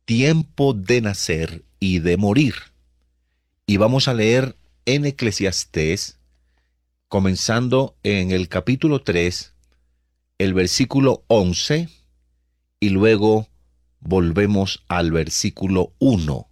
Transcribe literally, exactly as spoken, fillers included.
tiempo de nacer y de morir. Y vamos a leer en Eclesiastés, comenzando en el capítulo tres, el versículo once, y luego volvemos al versículo uno.